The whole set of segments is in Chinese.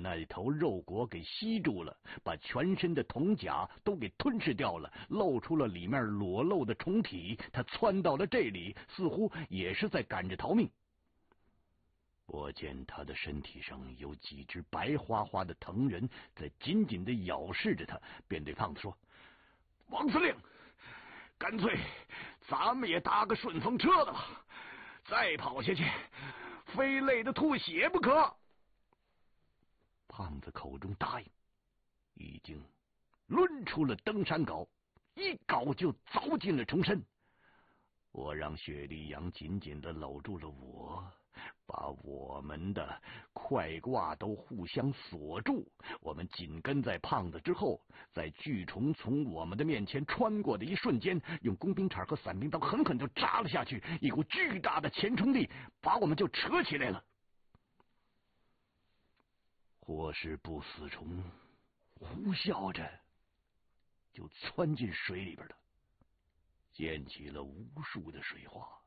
那头肉果给吸住了，把全身的铜甲都给吞噬掉了，露出了里面裸露的虫体。他窜到了这里，似乎也是在赶着逃命。我见他的身体上有几只白花花的藤人在紧紧的咬噬着他，便对胖子说：“王司令，干脆咱们也搭个顺风车的吧，再跑下去非累得吐血不可。”胖子口中答应，已经抡出了登山镐，一镐就凿进了虫身。我让雪莉杨紧紧地搂住了我，把我们的快挂都互相锁住。我们紧跟在胖子之后，在巨虫从我们的面前穿过的一瞬间，用工兵铲和伞兵刀狠狠就扎了下去，一股巨大的前冲力把我们就扯起来了。或是不死虫呼啸着就窜进水里边了，溅起了无数的水花，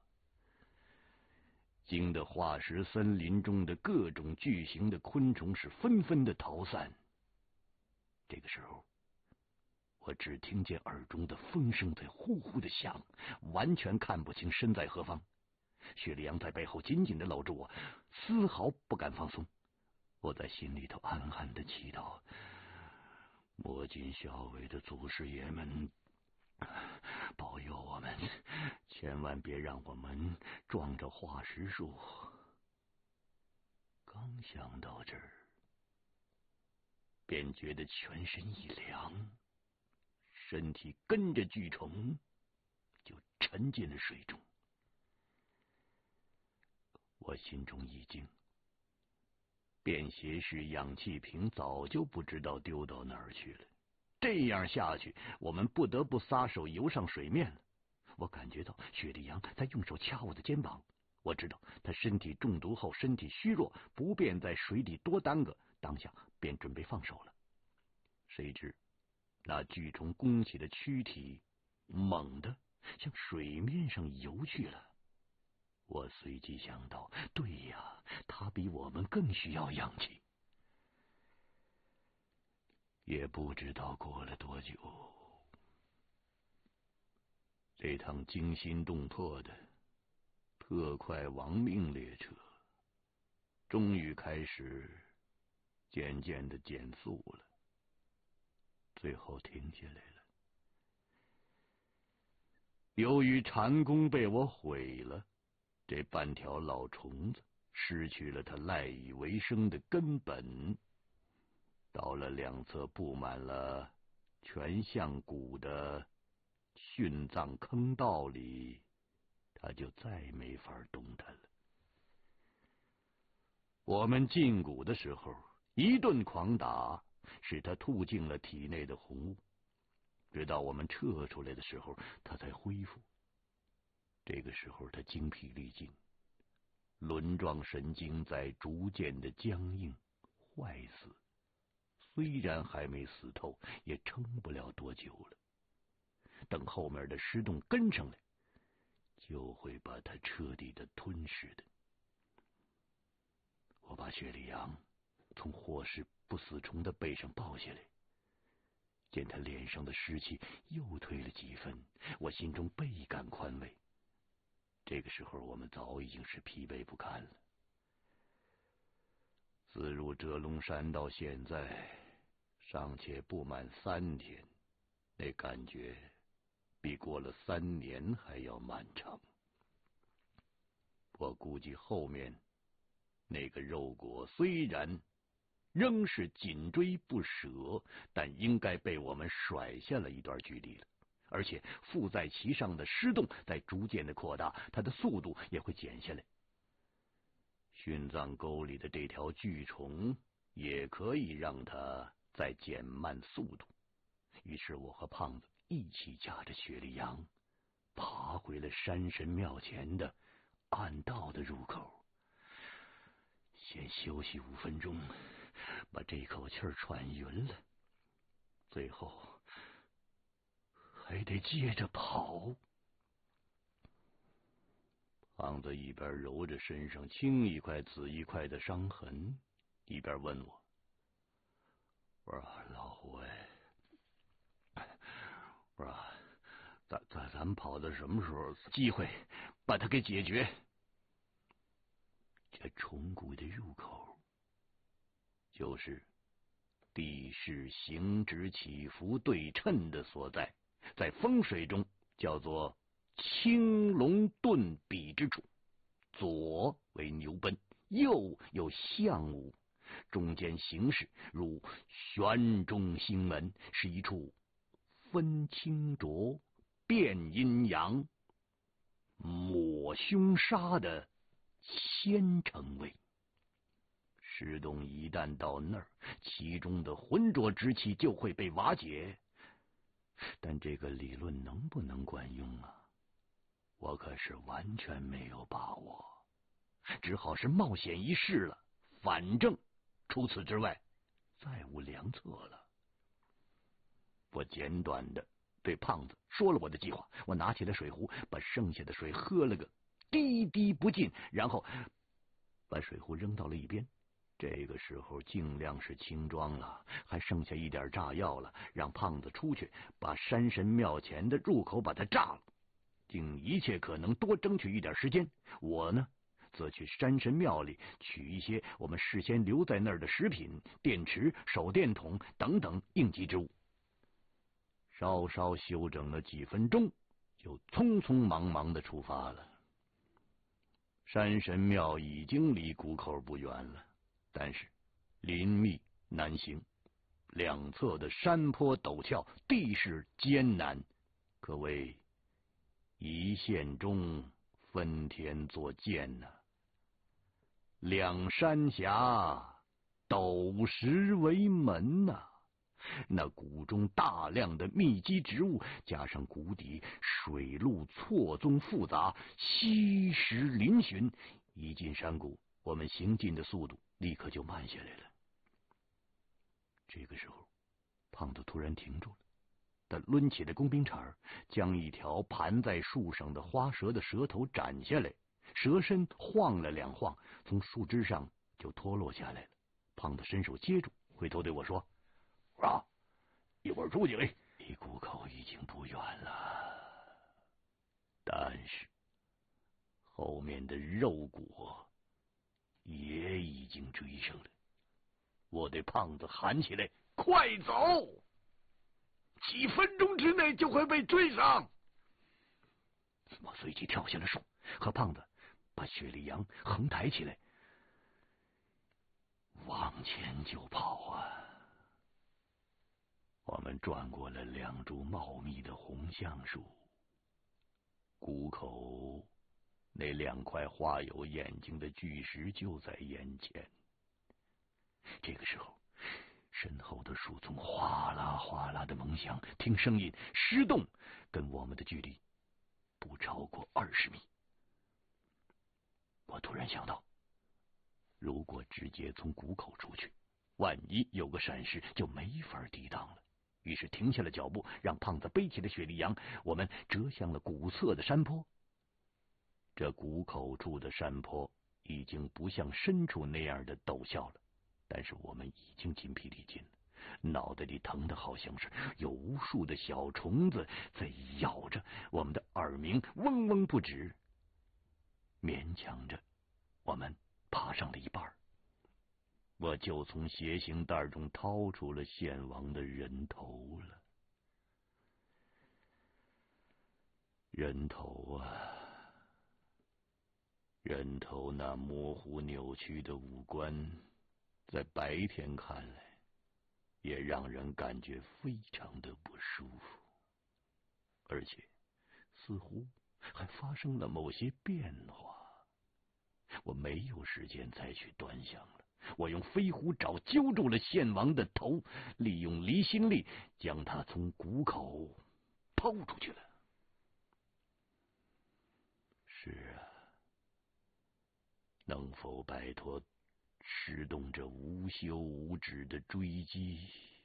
惊得化石森林中的各种巨型的昆虫是纷纷的逃散。这个时候，我只听见耳中的风声在呼呼的响，完全看不清身在何方。雪莉杨在背后紧紧的搂着我，丝毫不敢放松。我在心里头暗暗的祈祷，魔金校尉的祖师爷们保佑我们，千万别让我们撞着化石树。刚想到这儿，便觉得全身一凉，身体跟着巨虫就沉进了水中。我心中一惊，便携式氧气瓶早就不知道丢到哪儿去了。这样下去，我们不得不撒手游上水面了。我感觉到雪莉杨在用手掐我的肩膀，我知道他身体中毒后身体虚弱，不便在水底多耽搁，当下便准备放手了。谁知那巨虫弓起的躯体猛地向水面上游去了。我随即想到，对呀，他比我们更需要氧气。也不知道过了多久，这趟惊心动魄的特快亡命列车终于开始渐渐的减速了，最后停下来了。由于蟾宫被我毁了，这半条老虫子失去了它赖以为生的根本，到了两侧布满了全象骨的殉葬坑道里，它就再没法动弹了。我们进谷的时候，一顿狂打，使它吐尽了体内的红雾，直到我们撤出来的时候，它才恢复。这个时候，它精疲力尽，轮状神经在逐渐的僵硬坏死，虽然还没死透，也撑不了多久了。等后面的尸洞跟上来，就会把它彻底的吞噬的。我把雪莉杨从或是不死虫的背上抱下来，见他脸上的湿气又退了几分，我心中倍感宽慰。这个时候，我们早已经是疲惫不堪了。自入遮龙山到现在，尚且不满3天，那感觉比过了3年还要漫长。我估计后面那个肉果虽然仍是紧追不舍，但应该被我们甩下了一段距离了。而且附在其上的尸洞在逐渐的扩大，它的速度也会减下来。殉葬沟里的这条巨虫也可以让它再减慢速度。于是我和胖子一起驾着雪莉杨爬回了山神庙前的暗道的入口，先休息5分钟，把这口气喘匀了，最后还得接着跑。胖子一边揉着身上青一块紫一块的伤痕，一边问我：“ 我说老胡哎，我说咱们跑到什么时候机会把它给解决？这虫谷的入口就是地势行止起伏对称的所在，在风水中叫做青龙遁比之处，左为牛奔，右有象午，中间形势如玄中星门，是一处分清浊、辨阴阳、抹凶杀的先城位。石洞一旦到那儿，其中的浑浊之气就会被瓦解。但这个理论能不能管用啊？我可是完全没有把握，只好是冒险一试了。反正除此之外，再无良策了。我简短的对胖子说了我的计划，我拿起了水壶，把剩下的水喝了个滴滴不尽，然后把水壶扔到了一边。这个时候尽量是轻装了，还剩下一点炸药了，让胖子出去把山神庙前的入口把它炸了，尽一切可能多争取一点时间。我呢，则去山神庙里取一些我们事先留在那儿的食品、电池、手电筒等等应急之物。稍稍休整了几分钟，就匆匆忙忙的出发了。山神庙已经离谷口不远了，但是林密难行，两侧的山坡陡峭，地势艰难，可谓一线中分田作剑呐。两山峡陡石为门呐。那谷中大量的密集植物，加上谷底水路错综复杂，稀石嶙峋，一进山谷，我们行进的速度立刻就慢下来了。这个时候，胖子突然停住了，他抡起了工兵铲，将一条盘在树上的花蛇的蛇头斩下来，蛇身晃了两晃，从树枝上就脱落下来了。胖子伸手接住，回头对我说：“啊，一会儿出去，离谷口已经不远了，但是后面的肉果也已经追上了。”我对胖子喊起来：“快走！几分钟之内就会被追上！”我随即跳下了树，和胖子把雪莉杨横抬起来，往前就跑啊。我们转过了两株茂密的红橡树，谷口那两块画有眼睛的巨石就在眼前。这个时候，身后的树丛哗啦哗啦的猛响，听声音，石洞跟我们的距离不超过20米。我突然想到，如果直接从谷口出去，万一有个闪失，就没法抵挡了。于是停下了脚步，让胖子背起了雪莉杨，我们折向了谷侧的山坡。这谷口处的山坡已经不像深处那样的陡峭了，但是我们已经筋疲力尽了，脑袋里疼得好像是有无数的小虫子在咬着，我们的耳鸣嗡嗡不止。勉强着我们爬上了一半，我就从斜行袋中掏出了献王的人头了。人头啊，人头那模糊扭曲的五官，在白天看来也让人感觉非常的不舒服，而且似乎还发生了某些变化。我没有时间再去端详了，我用飞狐爪揪住了献王的头，利用离心力将他从谷口抛出去了。是啊，能否摆脱石洞这无休无止的追击？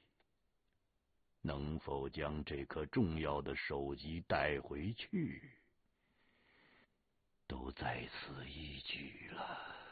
能否将这颗重要的首级带回去？都在此一举了。